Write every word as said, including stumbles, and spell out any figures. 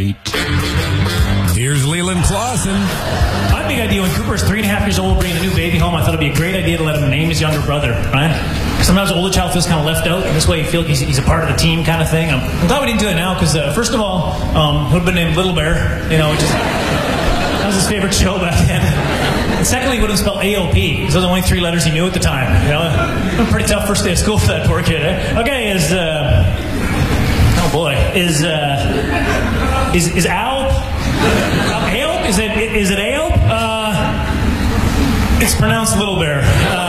right. Here's Leland Clausen. My big idea when Cooper is three and a half years old, bringing a new baby home, I thought it'd be a great idea to let him name his younger brother, right? Sometimes the older child feels kind of left out, and this way you feel like he's, he's a part of the team kind of thing. I'm, I'm glad we didn't do it now, because uh, first of all, um, he would have been named Little Bear, you know, which is, that was his favorite show back then. And secondly, he would have spelled A O P, because those are the only three letters he knew at the time, you know. It was a pretty tough first day of school for that poor kid, eh? Okay, is, uh, oh boy, is, uh, is, is Al, Al, Aelp? Is it, is it Aelp? Uh, it's pronounced Little Bear. Uh,